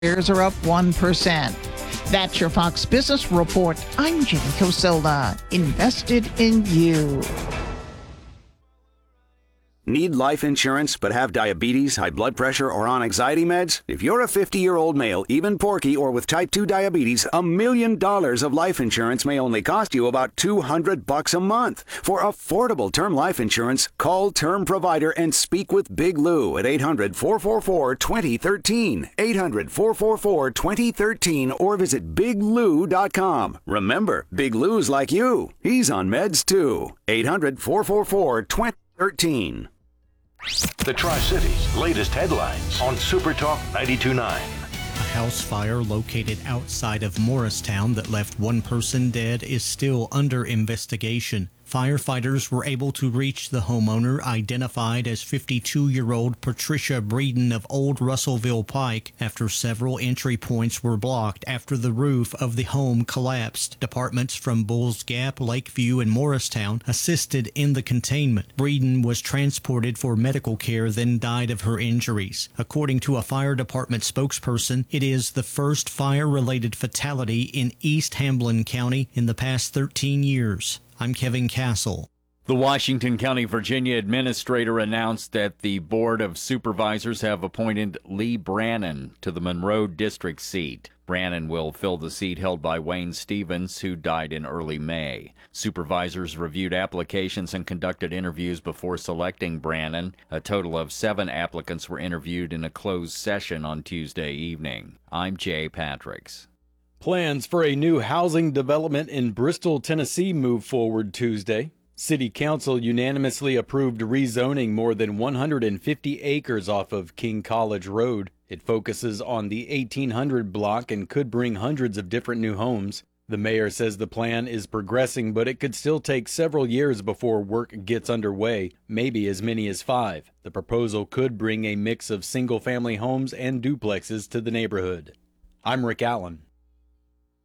Shares are up 1%. That's your Fox Business Report. I'm Jenny Cosilda. Invested in you. Need life insurance but have diabetes, high blood pressure, or on anxiety meds? If you're a 50-year-old male, even porky, or with type 2 diabetes, $1 million of life insurance may only cost you about $200 a month. For affordable term life insurance, call Term Provider and speak with Big Lou at 800-444-2013, 800-444-2013, or visit biglou.com. Remember, Big Lou's like you. He's on meds too. 800-444-2013. The Tri-Cities' latest headlines on Super Talk 92.9. A house fire located outside of Morristown that left one person dead is still under investigation. Firefighters were able to reach the homeowner, identified as 52-year-old Patricia Breeden of Old Russellville Pike, after several entry points were blocked after the roof of the home collapsed. Departments from Bulls Gap, Lakeview, and Morristown assisted in the containment. Breeden was transported for medical care, then died of her injuries. According to a fire department spokesperson, it is the first fire-related fatality in East Hamblin County in the past 13 years. I'm Kevin Castle. The Washington County, Virginia administrator announced that the Board of Supervisors have appointed Lee Brannon to the Monroe District seat. Brannon will fill the seat held by Wayne Stevens, who died in early May. Supervisors reviewed applications and conducted interviews before selecting Brannon. A total of 7 applicants were interviewed in a closed session on Tuesday evening. I'm Jay Patricks. Plans for a new housing development in Bristol, Tennessee move forward Tuesday. City Council unanimously approved rezoning more than 150 acres off of King College Road. It focuses on the 1800 block and could bring hundreds of different new homes. The mayor says the plan is progressing, but it could still take several years before work gets underway, maybe as many as 5. The proposal could bring a mix of single-family homes and duplexes to the neighborhood. I'm Rick Allen.